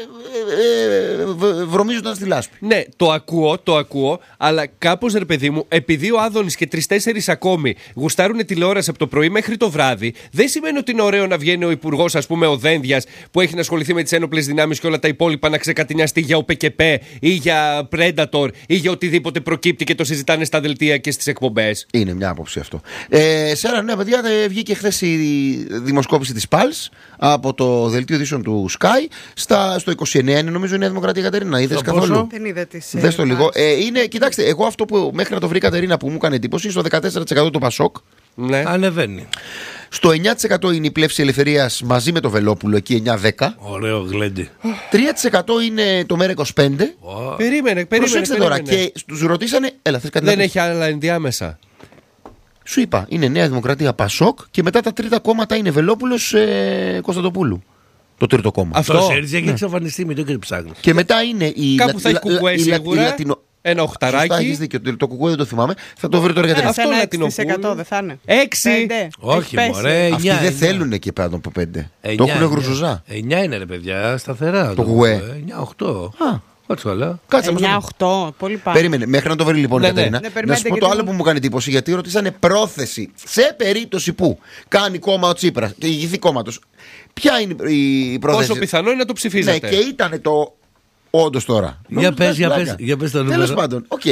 βρωμίζονταν στη λάσπη. Ναι, το ακούω, αλλά κάπως, ρε παιδί μου, επειδή ο Άδωνης και 3-4 ακόμη γουστάρουν τηλεόραση από το πρωί μέχρι το βράδυ, δεν σημαίνει ότι είναι ωραίο να βγαίνει ο υπουργός, ας πούμε, ο Δένδιας, που έχει να ασχοληθεί με τις ένοπλες δυνάμεις και όλα τα υπόλοιπα, να ξεκατηνιαστεί για ΟΠΚΠ ή για Predator ή για οτιδήποτε προκύπτει και το συζητάνε στα δελτία και στις εκπομπές. Είναι μια άποψη αυτό. Σε άλλα νέα, παιδιά, βγήκε χθες η δημοσκόπηση της Pulse από το δελτίο ειδήσεων του Sky. Στο 29 είναι, νομίζω, η Νέα Δημοκρατία, Κατερίνα. Είδες καθόλου? Δεν είδα τις. Δες το λίγο. Κοιτάξτε, εγώ αυτό που μέχρι να το βρει, Κατερίνα, που μου έκανε εντύπωση, στο 14% το Πασόκ. Ναι. Ανεβαίνει. Στο 9% είναι η Πλεύση Ελευθερίας μαζί με το Βελόπουλο, εκεί 9-10. Ωραίο γλέντι. 3% είναι το ΜΕΡΑ25. Περίμενε. Προσέξτε τώρα. Και τους ρωτήσανε. Έλα, θες κάτι? Δεν έχει άλλα ενδιάμεσα. Σου είπα, είναι Νέα Δημοκρατία, Πασόκ, και μετά τα τρίτα κόμματα είναι Βελόπουλος, Κωνσταντοπούλου. Το τρίτο κόμμα. Αυτό ξέρεις, έχει εξαφανιστεί, μην το και ψάχνεις. Και μετά είναι η. Κάπου θα έχει κουκουέ σίγουρα. Ένα οχταράκι. Έχεις δίκιο. Το κουκουέ δεν το θυμάμαι. Θα το βρει τώρα για την αυτό. 6% δεν θα είναι. 6. Όχι, μωρέ. Αυτοί δεν θέλουν εκεί πέρα από 5. Το έχουν γρουζουζά. 9 είναι, ρε παιδιά, σταθερά. Το κουκουέ. 9-8. Κάτσε 9-8, πολύ πάνω. Περίμενε, μέχρι να το βρει λοιπόν η Κατερίνα. Να σου πω το άλλο που μου κάνει εντύπωση, γιατί ρωτήσανε πρόθεση. Σε περίπτωση που κάνει κόμμα ο Τσίπρας και ηγηθεί κόμματος, ποια είναι η πρόθεση? Πόσο πιθανό είναι να το ψηφίζετε? Ναι, και ήταν το. Όντως τώρα. Για πες το νούμερο. Τέλος πάντων, οκ.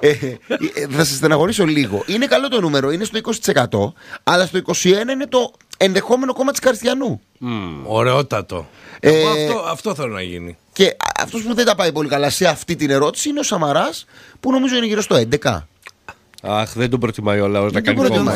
Θα σας στεναχωρήσω λίγο. Είναι καλό το νούμερο, είναι στο 20%, αλλά στο 21% είναι το ενδεχόμενο κόμμα της Καριστιανού. Ωραιότατο. Αυτό θέλω να γίνει. Και αυτός που δεν τα πάει πολύ καλά σε αυτή την ερώτηση είναι ο Σαμαράς, που νομίζω είναι γύρω στο 11%. Αχ, δεν τον προτιμάει ο λαός να κάνει κόμμα.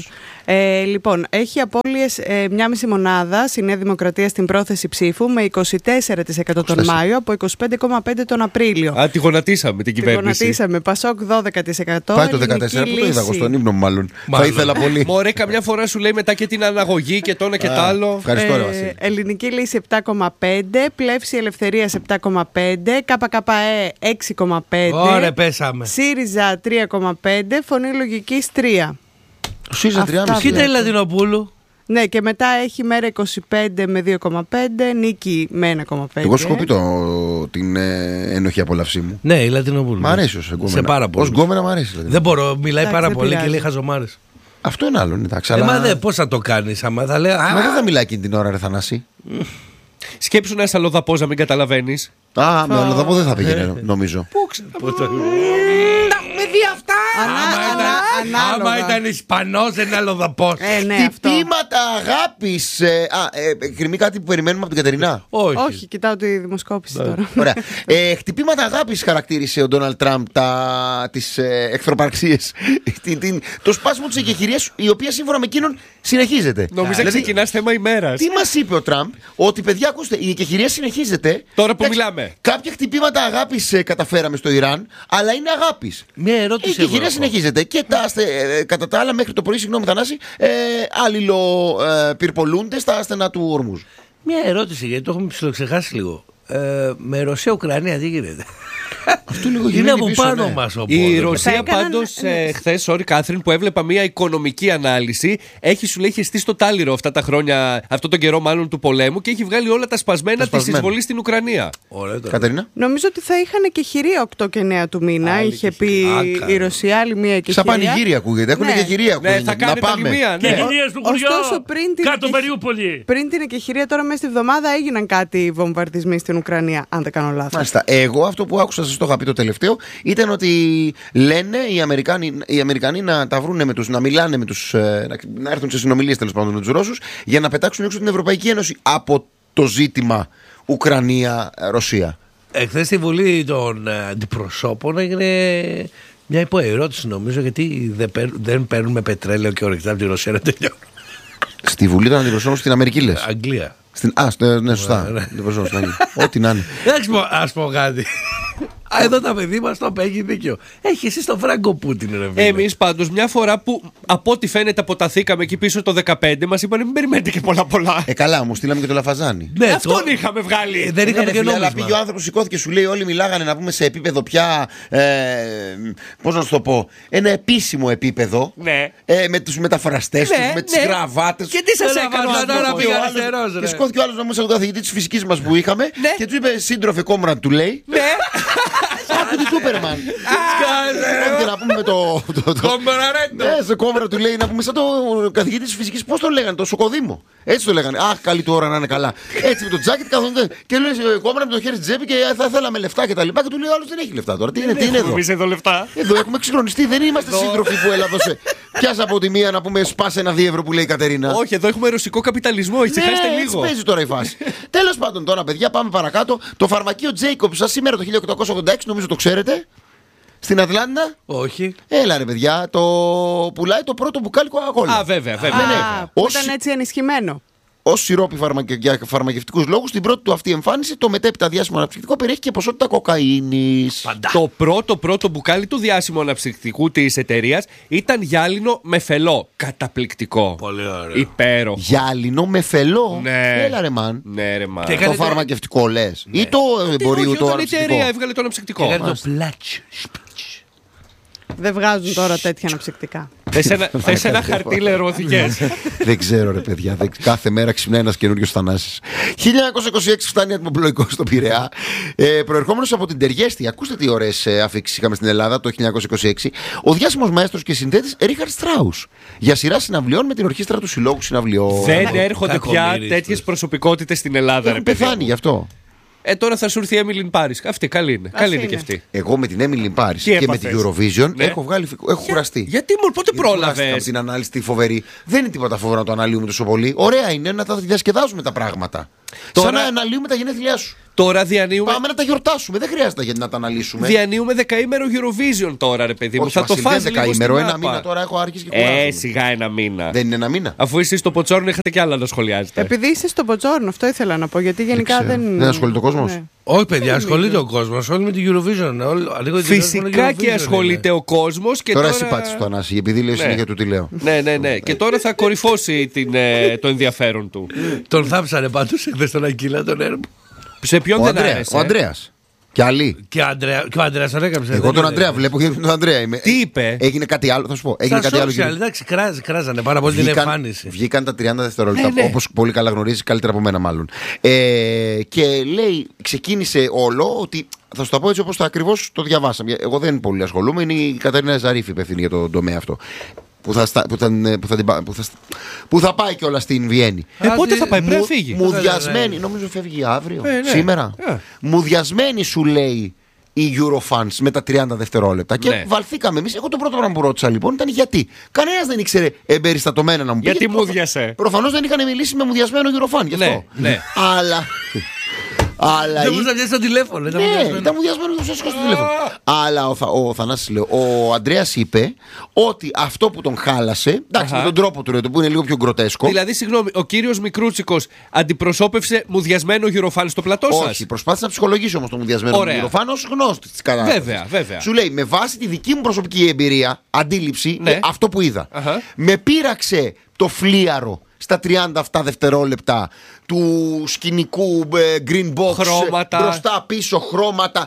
Λοιπόν, έχει απώλειες 1,5 μονάδα η Νέα Δημοκρατία στην πρόθεση ψήφου, με 24% τον Μάιο από 25,5% τον Απρίλιο. Α, τη γονατίσαμε την κυβέρνηση. Τη γονατίσαμε. Πασόκ 12%. Πάει το 14%, που το είδα εγώ στον ύπνο μου, μάλλον. Θα ήθελα πολύ. Μωρέ, καμιά φορά σου λέει μετά και την αναγωγή και το ένα και το άλλο. Ευχαριστώ, ρε Βασίλη. Ελληνική Λύση 7,5%, Πλεύση Ελευθερίας 7,5%, ΚΚΕ 6,5%. Ωραία, πέσαμε. ΣΥΡΙΖΑ 3,5%, Φωνή Λογικής 3%. ΣΥΡΙΖΑ 3,5%. Κοίτα η Λατινοπούλου. Ναι, και μετά έχει Μέρα 25 με 2,5%, Νίκη με 1,5%. Εγώ σου έχω πει την ενοχή απολαυσή μου. Ναι, η Λατινοπούλου. Μ' αρέσει ως γκόμενα. Σε πάρα πολύ. Ως γκόμενα μ' αρέσει. Δεν μπορώ, μιλάει πάρα πολύ και λέει χαζομάρες. Αυτό είναι άλλο, εντάξει. Αλλά... Μα πώς θα το κάνεις, άμα θα λέει. Μα δεν θα μιλάει εκείνη την ώρα, ρε Θανάση. Σκέψου να είσαι αλλοδαπό να μην καταλαβαίνει. Α, με αλλοδαπό δεν θα πήγαινε, νομίζω. Πού ξέρω. Με δει αυτά! Άμα ήταν Ισπανός, δεν είναι αλλοδαπός. Χτυπήματα αγάπης. Κρυμεί κάτι που περιμένουμε από την Κατερινά. Όχι, κοιτάω τη δημοσκόπηση τώρα. Ωραία. Χτυπήματα αγάπης χαρακτήρισε ο Ντόναλντ Τραμπ τις εχθροπαρξίες. Το σπάσιμο της εγκεχηρίας, η οποία σύμφωνα με εκείνον συνεχίζεται. Νομίζω ότι ξεκινά θέμα ημέρας. Τι μας είπε ο Τραμπ? Ότι παιδιά, ακούστε, η εγκεχηρία συνεχίζεται. Τώρα που μιλάμε. Κάποια χτυπήματα αγάπης καταφέραμε στο Ιράν, αλλά είναι αγάπης. Μια ερώτηση. Η εγκεχηρία συνεχίζεται. Και κατά τα άλλα, μέχρι το πρωί, συγγνώμη Θανάση, αλληλοπυρπολούνται στα στενά του Ορμούζ. Μια ερώτηση, γιατί το έχουμε ψιλοξεχάσει λίγο. Με Ρωσία-Ουκρανία τι γίνεται? Αυτό λίγο είναι από πάνω μας. Η Ρωσία πάντως χθες, sorry Κάθριν, που έβλεπα μια οικονομική ανάλυση, έχει στήσει το τάλιρο αυτά τα χρόνια, αυτόν τον καιρό μάλλον του πολέμου, και έχει βγάλει όλα τα σπασμένα της εισβολής στην Ουκρανία. Κατερίνα. Νομίζω ότι θα είχαν και χειρία 8 και 9 του μήνα. Είχε πει η Ρωσία άλλη μία και χειρία. Σαν πανηγύρια ακούγεται. Έχουν και χειρία. Θα κάνει τα λιμία. Ωστόσο πριν την εκεχηρία, τώρα μέσα στη βδομάδα έγιναν κάτι βομβαρδισμοί στην Ουκρανία, αν δεν κάνω λάθος. Εγώ αυτό που άκουσα, σας το είχα πει το τελευταίο, ήταν ότι λένε οι Αμερικανοί να τα βρούνε με τους, να μιλάνε με τους, να έρθουν σε συνομιλίες τέλος πάντων με τους Ρώσους, για να πετάξουν έξω την Ευρωπαϊκή Ένωση από το ζήτημα Ουκρανία-Ρωσία. Εχθές στη Βουλή των Αντιπροσώπων έγινε μια υποερώτηση, νομίζω, γιατί δεν παίρνουμε πετρέλαιο και ορυκτά από τη Ρωσία να τελειώνουν. Στη Βουλή των Αντιπροσώπων στην Αμερική, λες? Αγγλία. Ναι, σωστά. Ό,τι να είναι. Εντάξει, ας πω κάτι. Εδώ τα παιδί μας το έχει δίκιο. Έχει εσύ τον Φράγκο Πούτιν, ρε φίλε. Εμείς πάντως μια φορά που από ό,τι φαίνεται αποταθήκαμε εκεί πίσω το 2015, μας είπαν μην περιμένετε και πολλά. Καλά, μου στείλαμε και το Λαφαζάνι. Ναι, αυτόν είχαμε βγάλει. Δεν είχαμε και νόμισμα. Αλλά πήγε ο άνθρωπος, σηκώθηκε, σου λέει, όλοι μιλάγανε να πούμε σε επίπεδο πια. Πώς να σου το πω, ένα επίσημο επίπεδο. Ναι. Με τους μεταφραστές τους, με τις γραβάτες. Και τι σας έκανε τώρα πήγα αριστερός, και σηκώθηκε ο άλλος να μου, σαν τον καθηγητή της φυσικής μας που είχαμε, και του είπε σύντροφε Κόμραντ, του λέει. Άκου τη Σούπερμαν. Και να πούμε με το. Ναι, σε Κόμβρα του λέει να πούμε σαν το καθηγητή της φυσικής. Πώς το λέγανε, το Σοκοδήμο. Έτσι το λέγανε. Αχ, καλή του ώρα να είναι καλά. Έτσι με το τζάκετ καθόνται. Και λέει Κόμβρα με το χέρι στην τσέπη και θα θέλαμε λεφτά και τα λοιπά. Και του λέει ο άλλος δεν έχει λεφτά τώρα. Τι είναι εδώ? Εμείς εδώ λεφτά. Εδώ έχουμε εξυγχρονιστεί. Δεν είμαστε σύντροφοι που έλα δώσε. Πιάσα από τη μία να πούμε σπάσε ένα 2 ευρώ που λέει η Κατερίνα. Όχι, εδώ έχουμε ρωσικό καπιταλισμό. Έτσι χάστε λίγο. Παίζει τώρα η φάση. Τέλος πάντων τώρα, παιδιά, πάμε παρακάτω. Το φαρμακείο Jacobs σας σήμερα το 1886, νομίζω το ξέρετε. Στην Ατλάντα. Όχι. Έλα ρε παιδιά, το πουλάει το πρώτο μπουκάλι κοκακόλα. Α, βέβαια. Που ήταν έτσι ενισχυμένο. Ως σιρόπι για φαρμακευτικούς λόγους, στην πρώτη του αυτή εμφάνιση, το μετέπειτα διάσημο αναψυκτικό περιέχει και ποσότητα κοκαίνης. Το πρώτο μπουκάλι του διάσημου αναψυκτικού της εταιρείας ήταν γυάλινο με φελό. Καταπληκτικό. Πολύ ωραίο. Υπέροχο. Γυάλινο με φελό. Ναι. Έλα ρε μαν. Ναι, ρε μαν. Το φαρμακευτικό λες. Ή το εμπορίου το αναψυκτικό. Η εταιρεία έβγαλε το αναψυκτικό. Και το πλάτσιο. Δεν βγάζουν τώρα τέτοια αναψυκτικά. Θες ένα χαρτί λερώθηκες. Δεν ξέρω ρε παιδιά. Κάθε μέρα ξυπνάει ένας καινούριος Θανάσης. 1926 φτάνει ατμοπλοϊκό στο Πειραιά. Προερχόμενος από την Τεργέστη. Ακούστε τι ωραίες αφήξεις είχαμε στην Ελλάδα το 1926. Ο διάσημος μαέστρος και συνθέτης Ρίχαρτ Στράους. Για σειρά συναυλιών με την ορχήστρα του Συλλόγου Συναυλιών. Δεν έρχονται πια τέτοιες προσωπικότητες στην Ελλάδα. Έχουν πεθάνει γι' αυτό. Τώρα θα σου έρθει η Έμιλιν Πάρις. Αυτή καλή είναι. Καλή είναι και αυτή. Εγώ με την Έμιλιν Πάρις και με την Eurovision έχω κουραστεί. Γιατί μου, πότε πρόλαβες? Από την ανάλυση τη φοβερή. Δεν είναι τίποτα φοβερό να το αναλύουμε τόσο πολύ. Ωραία είναι να τα διασκεδάζουμε τα πράγματα. Σαν να αναλύουμε τα γενέθλιά σου. Τώρα διανύουμε. Πάμε να τα γιορτάσουμε. Δεν χρειάζεται να τα αναλύσουμε. Διανύουμε δεκαήμερο Eurovision τώρα, ρε παιδί μου. Όχι, θα το φας δεκαήμερο, ένα μήνα τώρα έχω άρχισει και κουράζομαι. Σιγά ένα μήνα. Δεν είναι ένα μήνα. Αφού εσείς στο Ποτσόρνο είχατε κι άλλα να σχολιάζετε. Επειδή είσαι στο Ποτσόρνο, αυτό ήθελα να πω. Γιατί γενικά δεν ασχολείται ο κόσμος. Ναι. Όχι, παιδιά, ασχολείται ο κόσμος. Ασχολείται με την Eurovision. Φυσικά και ασχολείται ο κόσμος. Τώρα εσύ πάτησε το Ανάση, επειδή λέει συνέχεια του τι λέω. Ναι. Και τώρα θα κορυφώσει το ενδιαφέρον του. Τον θάψανε πάντως εχθές τον Ακύλα, τον Έρμπο. Σε ποιον δεν άρεσε? Ο Ανδρέας. Και άλλοι. Και ο Ανδρέας τον έκαψε. Εγώ τον Ανδρέα βλέπω γιατί τον Ανδρέα είμαι. Τι είπε? Έγινε κάτι άλλο, θα σου πω. Έγινε κάτι άλλο. Εντάξει, κράζανε πάρα πολύ την εμφάνιση. Βγήκαν τα 30 δευτερόλεπτα. Όπως πολύ καλά γνωρίζεις, καλύτερα από μένα μάλλον. Και λέει, ξεκίνησε όλο ότι. Θα σου το πω έτσι όπως το ακριβώς το διαβάσαμε. Εγώ δεν πολύ ασχολούμαι. Είναι η Κατερίνα Ζαρίφη υπεύθυνη για τον τομέα αυτό. που θα πάει κιόλας στην Βιέννη. Πότε θα πάει, πρέπει να φύγει. Μουδιασμένη, νομίζω φεύγει αύριο, σήμερα. Μουδιασμένη σου λέει η Eurofans με τα 30 δευτερόλεπτα. Και βαλθήκαμε εμείς. Εγώ το πρώτο πράγμα που ρώτησα λοιπόν ήταν γιατί. Κανένας δεν ήξερε εμπεριστατωμένα να μου πει. Γιατί μουδιασε. Προφανώς δεν είχαν μιλήσει με μουδιασμένο Eurofan. Γι' αυτό. Ναι. Αλλά. Δεν μπορούσα να πιάσει το τηλέφωνο. Ήταν μουδιασμένο και στο τηλέφωνο. Αλλά ο Θανάσης λέει, ο Ανδρέας είπε ότι αυτό που τον χάλασε. Εντάξει, με τον τρόπο του που είναι λίγο πιο γκροτέσκο. Δηλαδή, συγγνώμη, ο κύριος Μικρούτσικος αντιπροσώπευσε μουδιασμένο Eurofan στο πλατό σας. Όχι, προσπάθησε να ψυχολογήσει όμως το μουδιασμένο Eurofan ως γνώστη της κατάστασης. Βέβαια. Σου λέει, με βάση τη δική μου προσωπική εμπειρία, αντίληψη, αυτό που είδα. Με πείραξε το φλίαρο στα 37 δευτερόλεπτα του σκηνικού green box, χρώματα, μπροστά πίσω χρώματα.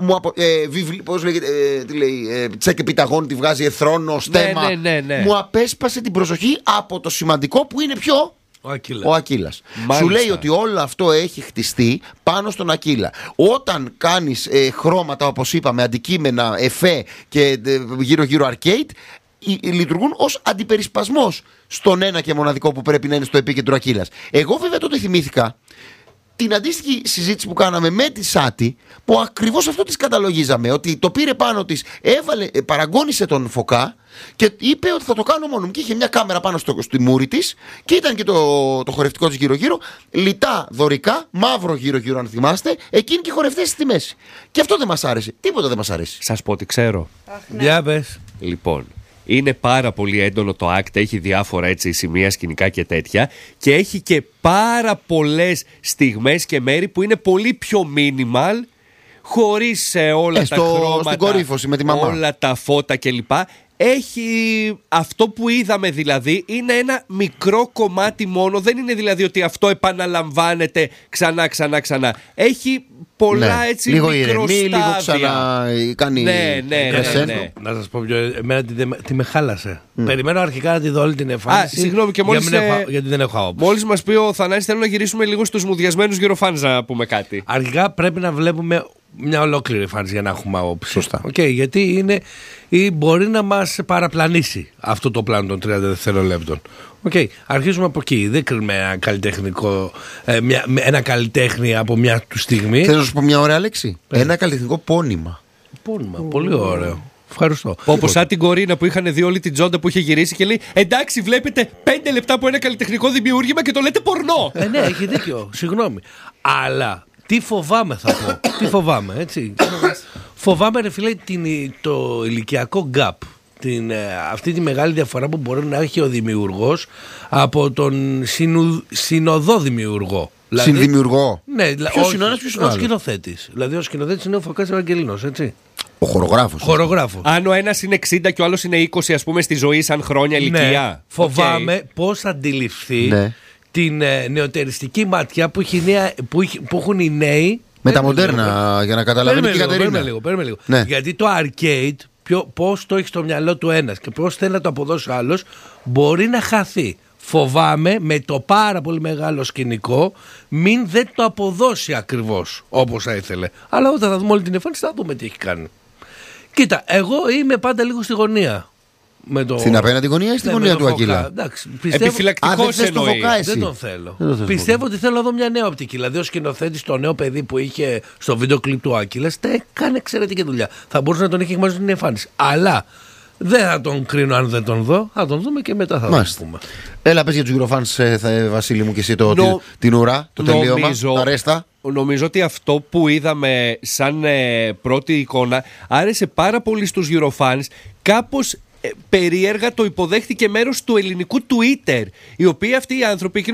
Πώς λέγεται, τι λέει, τσέκε πιταγόνι, τη βγάζει εθρόνο, στέμα. Ναι. Μου απέσπασε την προσοχή από το σημαντικό που είναι ποιο? Ο Ακύλας. Σου λέει ότι όλο αυτό έχει χτιστεί πάνω στον Ακύλα. Όταν κάνεις χρώματα, όπως είπαμε, αντικείμενα, εφέ και γύρω-γύρω arcade, λειτουργούν ως αντιπερισπασμός στον ένα και μοναδικό που πρέπει να είναι στο επίκεντρο Ακύλας. Εγώ βέβαια τότε θυμήθηκα την αντίστοιχη συζήτηση που κάναμε με τη Σάτι, που ακριβώς αυτό της καταλογίζαμε, ότι το πήρε πάνω της, παραγκώνησε τον Φωκά και είπε ότι θα το κάνω μόνο μου. Και είχε μια κάμερα πάνω στη μούρη της και ήταν και το χορευτικό της γύρω-γύρω, λιτά δωρικά, μαύρο γύρω-γύρω αν θυμάστε, εκείνοι και οι χορευτές στη μέση. Και αυτό δεν μας άρεσε. Τίποτα δεν μας αρέσει. Σας πω ότι ξέρω. Για πες. Λοιπόν, είναι πάρα πολύ έντονο το act, έχει διάφορα έτσι σημεία σκηνικά και τέτοια και έχει και πάρα πολλές στιγμές και μέρη που είναι πολύ πιο minimal, χωρίς όλα τα χρώματα, στην κορύφωση με τη μαμά, όλα τα φώτα κλπ. Έχει αυτό που είδαμε, δηλαδή είναι ένα μικρό κομμάτι μόνο. Δεν είναι δηλαδή ότι αυτό επαναλαμβάνεται ξανά. Έχει πολλά έτσι λίγο μικροστάδια. Λίγο ξανά κάνει. Ναι. Να σας πω εμένα τι με χάλασε. Περιμένω αρχικά να τη δω όλη την εμφάνιση. Συγγνώμη, και γιατί δεν έχω άποψη. Μόλις μας πει ο Θανάσης, θέλω να γυρίσουμε λίγο στους μουδιασμένους Eurofans να πούμε κάτι. Αρχικά πρέπει να βλέπουμε μια ολόκληρη εμφάνιση για να έχουμε άποψη. Σωστά. Γιατί είναι ή μπορεί να μας παραπλανήσει αυτό το πλάνο των 30 δευτερολέπτων. Αρχίζουμε από εκεί. Δεν κρίνουμε ένα καλλιτεχνικό, ένα καλλιτέχνη από μια του στιγμή. Θέλω να σου πω μια ωραία λέξη. Ένα καλλιτεχνικό πόνημα. Πολύ ωραίο. Ευχαριστώ. Όπως σαν την Κορίνα που είχαν δει όλη την τζόντα που είχε γυρίσει και λέει, εντάξει, βλέπετε 5 λεπτά από ένα καλλιτεχνικό δημιούργημα και το λέτε πορνό. Ναι, έχει δίκιο. Συγγνώμη. Αλλά τι φοβάμαι, θα πω. Τι φοβάμαι, έτσι. Φοβάμαι, ρε φίλε, το ηλικιακό gap. Αυτή τη μεγάλη διαφορά που μπορεί να έχει ο δημιουργός από τον συνοδό δημιουργό. Συνδημιουργό. Ναι, ποιος είναι ο ένας, ποιος είναι ο άλλος? Ο σκηνοθέτης. Δηλαδή ο σκηνοθέτης είναι ο Φωκάς Ευαγγελίνος, έτσι. Ο χορογράφος. Αν ο ένας είναι 60 και ο άλλος είναι 20, ας πούμε, στη ζωή σαν χρόνια ηλικία. Φοβάμαι πώς θα αντιληφθεί την νεοτεριστική ματιά που έχουν οι νέοι. Με τα μοντέρνα, για να καταλαβαίνει και η Κατερίνα. Παίρνουμε λίγο. Ναι. Γιατί το arcade, πώς το έχει στο μυαλό του ένας και πώς θέλει να το αποδώσει ο άλλος, μπορεί να χαθεί. Φοβάμαι με το πάρα πολύ μεγάλο σκηνικό μην δεν το αποδώσει ακριβώς όπως θα ήθελε. Αλλά όταν θα δούμε όλη την εμφάνιση θα δούμε τι έχει κάνει. Κοίτα, εγώ είμαι πάντα λίγο στη γωνία. Στην απέναντι γωνία ή στη γωνία του Ακύλα? Επιφυλακτικός εννοεί. Δεν τον θέλω. Πιστεύω ότι θέλω να δω μια νέα οπτική. Δηλαδή ο σκηνοθέτης, το νέο παιδί που είχε στο βίντεο κλιπ του Ακύλα, έκανε εξαιρετική δουλειά. Θα μπορούσε να τον έχει μαζί στην εμφάνιση. Αλλά δεν θα τον κρίνω αν δεν τον δω. Θα τον δούμε και μετά θα τον πούμε. Έλα, πες για τους Eurofans, Βασίλη μου, και εσύ την ουρά, το τελείωμα, τα ρέστα. Νομίζω ότι αυτό που είδαμε σαν πρώτη εικόνα άρεσε πάρα πολύ στους Eurofans. Κάπως περίεργα το υποδέχτηκε μέρος του ελληνικού Twitter, οι οποίοι αυτοί οι άνθρωποι